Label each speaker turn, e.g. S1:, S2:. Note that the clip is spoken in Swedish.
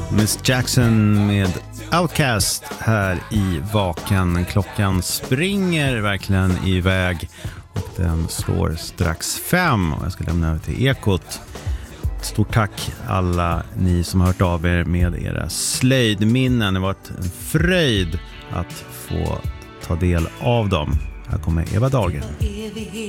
S1: Miss Jackson med Outcast här i Vaken. Klockan springer verkligen iväg och den slår strax 5 och jag ska lämna över till Ekot. Stort tack alla ni som har hört av er med era slöjdminnen. Det har varit en fröjd att få ta del av dem. Här kommer Eva Dahlgren.